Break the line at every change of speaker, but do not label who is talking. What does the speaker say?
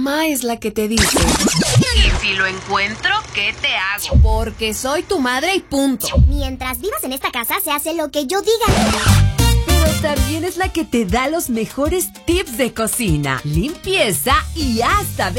mamá es la que te dice:
y si lo encuentro, ¿qué te hago?
Porque soy tu madre y punto.
Mientras vivas en esta casa, se hace lo que yo diga.
Pero también es la que te da los mejores tips de cocina, limpieza y hasta